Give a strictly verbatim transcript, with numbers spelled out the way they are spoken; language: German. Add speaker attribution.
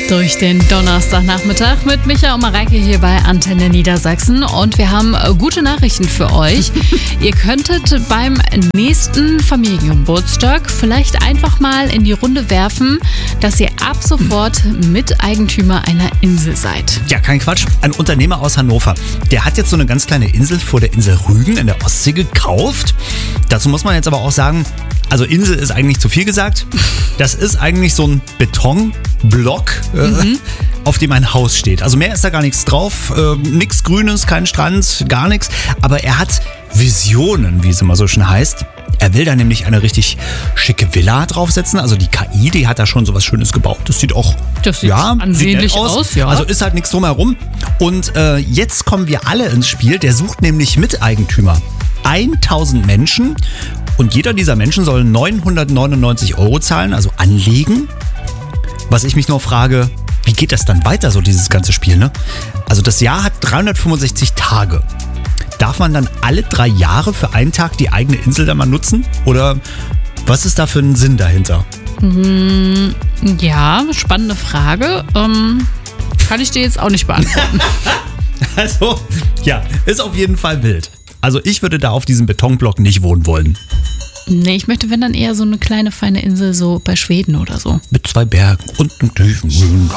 Speaker 1: Durch den Donnerstagnachmittag mit Micha und Mareike hier bei Antenne Niedersachsen. Und wir haben gute Nachrichten für euch. Ihr könntet beim nächsten Familiengeburtstag vielleicht einfach mal in die Runde werfen, dass ihr ab sofort Miteigentümer einer Insel seid.
Speaker 2: Ja, kein Quatsch. Ein Unternehmer aus Hannover, der hat jetzt so eine ganz kleine Insel vor der Insel Rügen in der Ostsee gekauft. Dazu muss man jetzt aber auch sagen, also Insel ist eigentlich zu viel gesagt. Das ist eigentlich so ein Betonblock, äh, mhm. auf dem ein Haus steht. Also mehr ist da gar nichts drauf, äh, nichts Grünes, kein Strand, gar nichts. Aber er hat Visionen, wie es immer so schön heißt. Er will da nämlich eine richtig schicke Villa draufsetzen. Also die K I, die hat da schon sowas Schönes gebaut. Das sieht auch
Speaker 1: das sieht
Speaker 2: ja,
Speaker 1: ansehnlich
Speaker 2: sieht aus.
Speaker 1: aus. Ja.
Speaker 2: Also ist halt nichts drumherum. Und äh, jetzt kommen wir alle ins Spiel. Der sucht nämlich Miteigentümer. tausend Menschen. Und jeder dieser Menschen soll neunhundertneunundneunzig Euro zahlen, also anlegen. Was ich mich nur frage, wie geht das dann weiter, so dieses ganze Spiel, ne? Also das Jahr hat dreihundertfünfundsechzig Tage. Darf man dann alle drei Jahre für einen Tag die eigene Insel dann mal nutzen? Oder was ist da für ein Sinn dahinter?
Speaker 1: Ja, spannende Frage. Ähm, kann ich dir jetzt auch nicht beantworten.
Speaker 2: Also, ja, ist auf jeden Fall wild. Also ich würde da auf diesem Betonblock nicht wohnen wollen.
Speaker 1: Nee, ich möchte, wenn dann eher so eine kleine, feine Insel so bei Schweden oder so.
Speaker 2: Mit zwei Bergen und einem tiefen grünen